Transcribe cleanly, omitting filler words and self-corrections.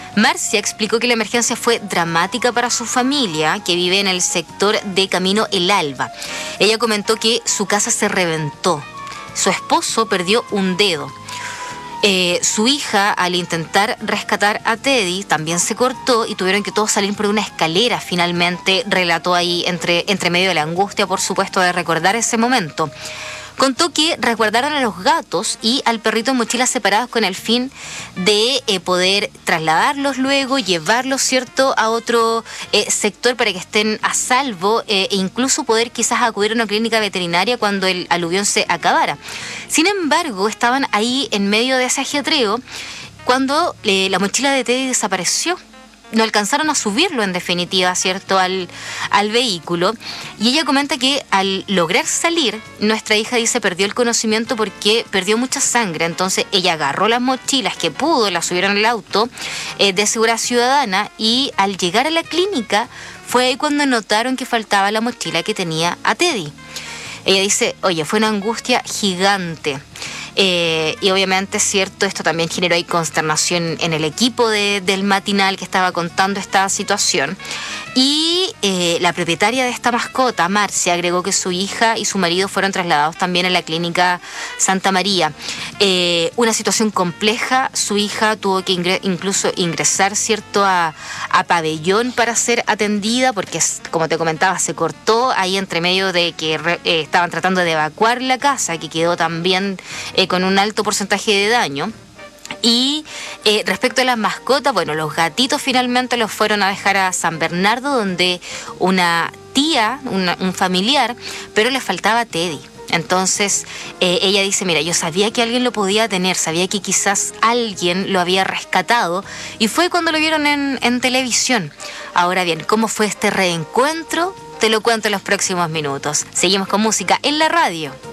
Marcia explicó que la emergencia fue dramática para su familia, que vive en el sector de Camino El Alba. Ella comentó que su casa se reventó. Su esposo perdió un dedo. Su hija, al intentar rescatar a Teddy, también se cortó y tuvieron que todos salir por una escalera. Finalmente relató ahí entre medio de la angustia, por supuesto, de recordar ese momento. Contó que resguardaron a los gatos y al perrito en mochilas separadas con el fin de poder trasladarlos luego, llevarlos, ¿cierto?, a otro sector para que estén a salvo e incluso poder quizás acudir a una clínica veterinaria cuando el aluvión se acabara. Sin embargo, estaban ahí en medio de ese ajetreo cuando la mochila de Teddy desapareció. No alcanzaron a subirlo, en definitiva, ¿cierto?, al vehículo. Y ella comenta que al lograr salir, nuestra hija dice perdió el conocimiento porque perdió mucha sangre. Entonces ella agarró las mochilas que pudo, las subieron al auto de seguridad ciudadana, y al llegar a la clínica fue ahí cuando notaron que faltaba la mochila que tenía a Teddy. Ella dice, oye, fue una angustia gigante. Y obviamente, cierto, esto también generó ahí consternación en el equipo del matinal que estaba contando esta situación. Y la propietaria de esta mascota, Marcia, agregó que su hija y su marido fueron trasladados también a la clínica Santa María. Una situación compleja. Su hija tuvo que incluso ingresar, ¿cierto?, a pabellón para ser atendida porque, como te comentaba, se cortó ahí entre medio de que estaban tratando de evacuar la casa, que quedó también con un alto porcentaje de daño. Y respecto a las mascotas, bueno, los gatitos finalmente los fueron a dejar a San Bernardo, donde una tía, un familiar, pero le faltaba Teddy. Entonces ella dice, mira, yo sabía que alguien lo podía tener, sabía que quizás alguien lo había rescatado, y fue cuando lo vieron en televisión. Ahora bien, ¿cómo fue este reencuentro? Te lo cuento en los próximos minutos. Seguimos con música en la radio.